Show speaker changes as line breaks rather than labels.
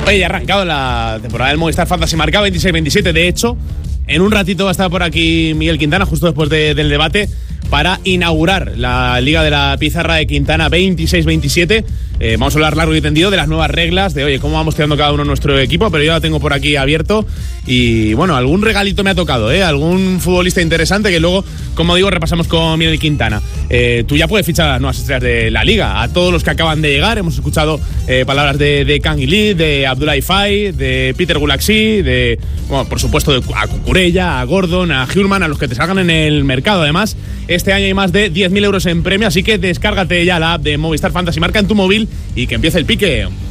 Oye, ya ha arrancado la temporada del Movistar Fantasy Marca 26-27. De hecho, en un ratito va a estar por aquí Miguel Quintana, justo después del debate, para inaugurar la Liga de la Pizarra de Quintana 26-27. Vamos a hablar largo y tendido de las nuevas reglas, de oye, cómo vamos tirando cada uno nuestro equipo, pero yo la tengo por aquí abierto y bueno, algún regalito me ha tocado, algún futbolista interesante que luego, como digo, repasamos con Miguel Quintana. Tú ya puedes fichar a las nuevas estrellas de la Liga, a todos los que acaban de llegar. Hemos escuchado palabras de Kang Lee, de Abdoulaye Faye, de Peter Gulaxi, bueno, por supuesto a Cucurella, a Gordon, a Hjulman, a los que te salgan en el mercado. Además, este año hay más de 10.000 euros en premio, así que descárgate ya la app de Movistar Fantasy Marca en tu móvil y que empiece el pique.